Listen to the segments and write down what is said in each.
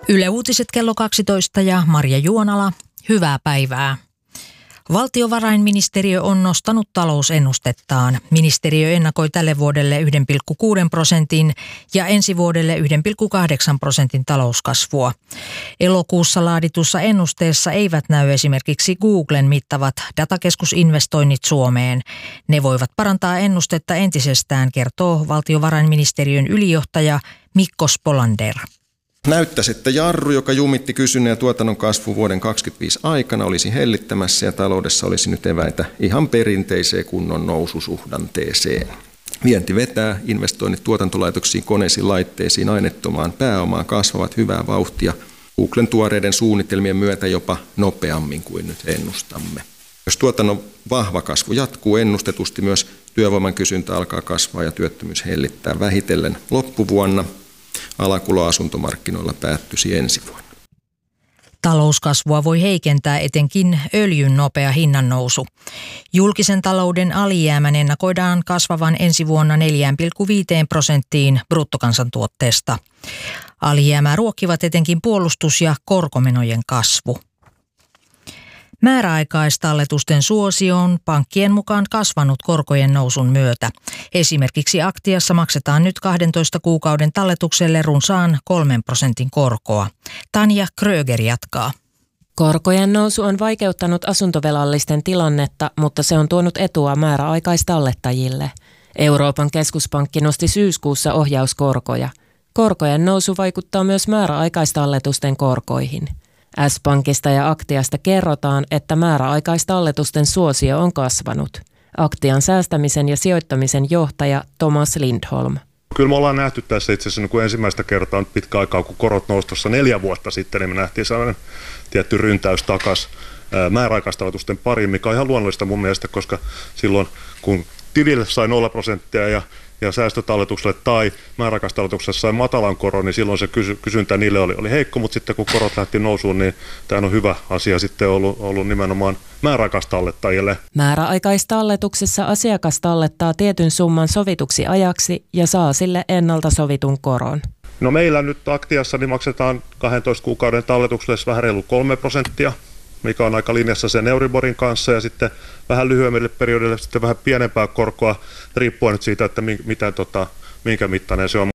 Yle Uutiset kello 12 ja Marja Juonala, hyvää päivää. Valtiovarainministeriö on nostanut talousennustettaan. Ministeriö ennakoi tälle vuodelle 1,6% ja ensi vuodelle 1,8% talouskasvua. Elokuussa laaditussa ennusteessa eivät näy esimerkiksi Googlen mittavat datakeskusinvestoinnit Suomeen. Ne voivat parantaa ennustetta entisestään, kertoo valtiovarainministeriön ylijohtaja Mikko Spolander. Näyttäisi, että jarru, joka jumitti kysynnän ja tuotannon kasvu vuoden 2025 aikana, olisi hellittämässä ja taloudessa olisi nyt eväitä ihan perinteiseen kunnon noususuhdanteeseen. Vienti vetää, investoinnit tuotantolaitoksiin, koneisiin, laitteisiin, aineettomaan pääomaan kasvavat hyvää vauhtia Googlen tuoreiden suunnitelmien myötä jopa nopeammin kuin nyt ennustamme. Jos tuotannon vahva kasvu jatkuu ennustetusti, myös työvoiman kysyntä alkaa kasvaa ja työttömyys hellittää vähitellen loppuvuonna. Alakulo asuntomarkkinoilla päättyisi ensi vuonna. Talouskasvua voi heikentää etenkin öljyn nopea hinnannousu. Julkisen talouden alijäämän ennakoidaan kasvavan ensi vuonna 4,5% bruttokansantuotteesta. Alijäämää ruokkivat etenkin puolustus- ja korkomenojen kasvu. Määräaikaistalletusten suosio on pankkien mukaan kasvanut korkojen nousun myötä. Esimerkiksi Aktiassa maksetaan nyt 12 kuukauden talletukselle runsaan 3% korkoa. Tanja Kröger jatkaa. Korkojen nousu on vaikeuttanut asuntovelallisten tilannetta, mutta se on tuonut etua määräaikaistallettajille. Euroopan keskuspankki nosti syyskuussa ohjauskorkoja. Korkojen nousu vaikuttaa myös määräaikaistalletusten korkoihin. S-Pankista ja Aktiasta kerrotaan, että määräaikaistalletusten suosio on kasvanut. Aktian säästämisen ja sijoittamisen johtaja Thomas Lindholm. Kyllä me ollaan nähty tässä itse asiassa kun ensimmäistä kertaa nyt pitkä aikaa, kun korot nousi tuossa 4 vuotta sitten, niin me nähtiin sellainen tietty ryntäys takaisin määräaikaistalletusten pariin, mikä on ihan luonnollista mun mielestä, koska silloin kun tilille sai 0% ja säästötalletukselle tai määräaikaistalletukselle sai matalan koron, niin silloin se kysyntä niille oli heikko, mutta sitten kun korot lähti nousuun, niin tämä on hyvä asia sitten ollut nimenomaan määräaikaistallettajille. Määräaikaistalletuksessa asiakas tallettaa tietyn summan sovituksi ajaksi ja saa sille ennalta sovitun koron. No meillä nyt Aktiassa niin maksetaan 12 kuukauden talletukselle vähän reilu 3%. Mikä on aika linjassa sen Euriborin kanssa, ja sitten vähän lyhyemmille periodille sitten vähän pienempää korkoa, riippuen nyt siitä, että minkä mittainen se on.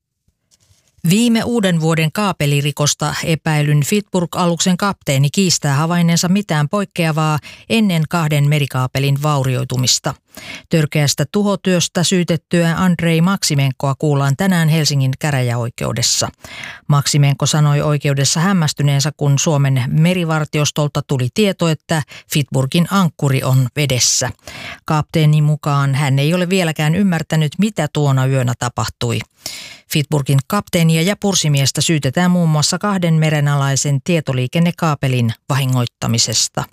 Viime uuden vuoden kaapelirikosta epäilyn Fitburg-aluksen kapteeni kiistää havainneensa mitään poikkeavaa ennen 2 merikaapelin vaurioitumista. Törkeästä tuhotyöstä syytettyä Andrei Maksimenkoa kuullaan tänään Helsingin käräjäoikeudessa. Maksimenko sanoi oikeudessa hämmästyneensä, kun Suomen merivartiostolta tuli tieto, että Fitburgin ankkuri on vedessä. Kapteenin mukaan hän ei ole vieläkään ymmärtänyt, mitä tuona yönä tapahtui. Fitburgin kapteenia ja pursimiestä syytetään muun muassa 2 merenalaisen tietoliikennekaapelin vahingoittamisesta.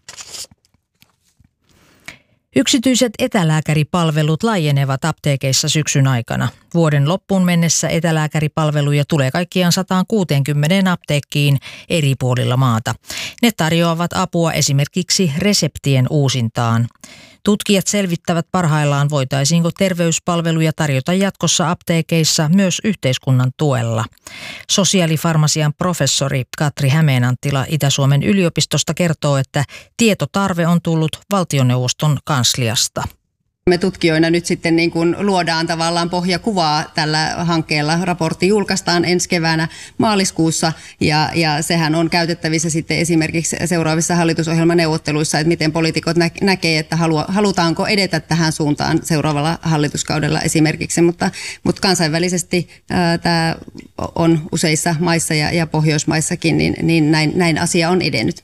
Yksityiset etälääkäripalvelut laajenevat apteekeissa syksyn aikana. Vuoden loppuun mennessä etälääkäripalveluja tulee kaikkiaan 160 apteekkiin eri puolilla maata. Ne tarjoavat apua esimerkiksi reseptien uusintaan. Tutkijat selvittävät parhaillaan, voitaisiinko terveyspalveluja tarjota jatkossa apteekeissa myös yhteiskunnan tuella. Sosiaalifarmasian professori Katri Hämeenanttila Itä-Suomen yliopistosta kertoo, että tietotarve on tullut valtioneuvoston kansliasta. Me tutkijoina nyt sitten niin kuin luodaan tavallaan pohjakuvaa tällä hankkeella. Raportti julkaistaan ensi keväänä maaliskuussa ja sehän on käytettävissä sitten esimerkiksi seuraavissa hallitusohjelmaneuvotteluissa, että miten poliitikot näkee, että halutaanko edetä tähän suuntaan seuraavalla hallituskaudella esimerkiksi. Mutta kansainvälisesti tämä on useissa maissa ja Pohjoismaissakin, niin näin asia on edennyt.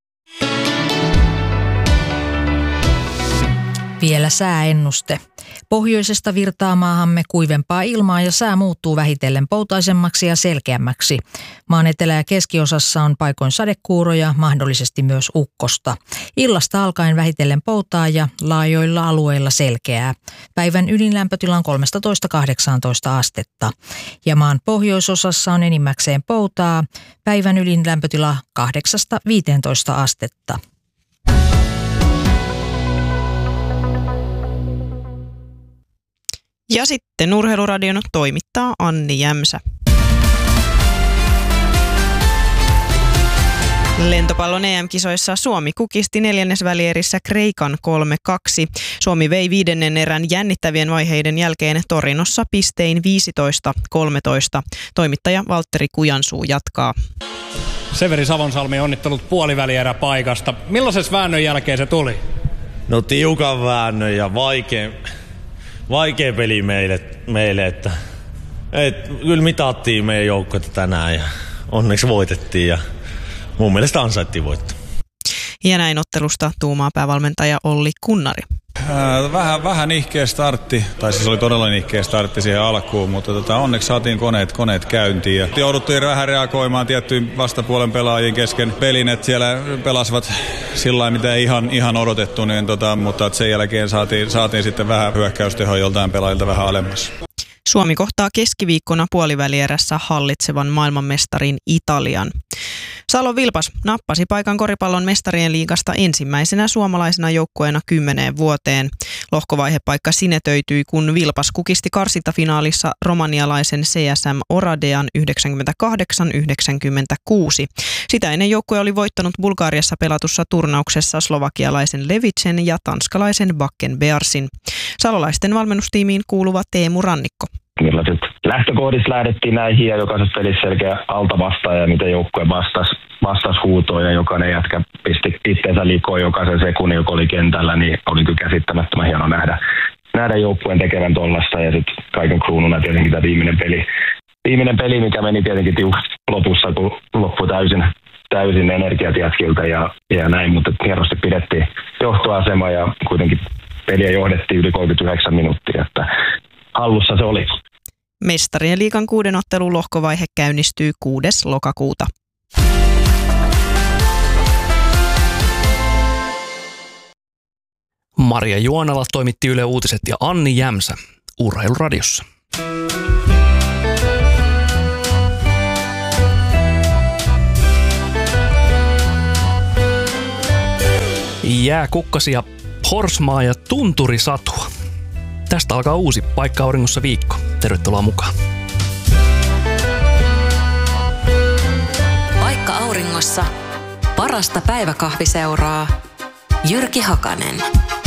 Vielä sääennuste. Pohjoisesta virtaa maahamme kuivempaa ilmaa ja sää muuttuu vähitellen poutaisemmaksi ja selkeämmäksi. Maan etelä- ja keskiosassa on paikoin sadekuuroja, mahdollisesti myös ukkosta. Illasta alkaen vähitellen poutaa ja laajoilla alueilla selkeää. Päivän ydinlämpötila on 13–18 astetta. Ja maan pohjoisosassa on enimmäkseen poutaa. Päivän ydinlämpötila 8–15 astetta. Ja sitten Urheiluradion toimittaa Anni Jämsä. Lentopallon EM-kisoissa Suomi kukisti neljännesvälierissä Kreikan 3-2. Suomi vei 5. erän jännittävien vaiheiden jälkeen Torinossa pistein 15-13. Toimittaja Valtteri Kujansuu jatkaa. Severi Savonsalmi, onnittelut puolivälieräpaikasta. Millaisen väännön jälkeen se tuli? No tiukan väännön ja vaikea peli meille että kyllä mitattiin meidän joukkoita tänään ja onneksi voitettiin ja mun mielestä ansaittiin voitto. Ja näin ottelusta tuumaa päävalmentaja Olli Kunnari. Vähän nihkeä startti, tai siis oli todella nihkeä startti siihen alkuun, mutta onneksi saatiin koneet käyntiin ja jouduttiin vähän reagoimaan tiettyyn vastapuolen pelaajien kesken pelin, että siellä pelasivat sillä lailla, mitä ei ihan odotettu, niin mutta sen jälkeen saatiin sitten vähän hyökkäystehoa joltain pelaajilta vähän alemmas. Suomi kohtaa keskiviikkona puolivälierässä hallitsevan maailmanmestarin Italian. Salon Vilpas nappasi paikan koripallon mestarien liigasta ensimmäisenä suomalaisena joukkueena 10 vuoteen. Lohkovaihepaikka sinetöityi, kun Vilpas kukisti karsintafinaalissa romanialaisen CSM Oradean 98-96. Sitä ennen joukkue oli voittanut Bulgariassa pelatussa turnauksessa slovakialaisen Levitsen ja tanskalaisen Bakken Bearsin. Salolaisten valmennustiimiin kuuluva Teemu Rannikko. Millaiset lähtökohdissa lähdettiin näihin ja jokaisessa pelissä selkeä alta vastaan ja miten joukkue vastasi huutoon ja jokainen jätkä pisti itseensä likoon jokaisen sekunnin, joka oli kentällä, niin oli kyllä käsittämättömän hieno nähdä joukkueen tekevän tollasta ja sitten kaiken kruununa tietenkin tämä viimeinen peli, mikä meni tietenkin tiukasti lopussa, kun loppui täysin energiat jätkiltä ja näin, mutta hienosti pidettiin johtoasema ja kuitenkin peliä johdettiin yli 39 minuuttia, että hallussa se oli. Mestarien liigan 6. ottelun lohkovaihe käynnistyy 6. lokakuuta. Maria Juonala toimitti Yle Uutiset ja Anni Jämsä Urheiluradiossa. Jääkukkasia, horsmaa ja tunturisatua. Tästä alkaa uusi Paikka Auringossa viikko. Tervetuloa mukaan. Paikka Auringossa. Parasta päiväkahviseuraa. Jyrki Hakanen.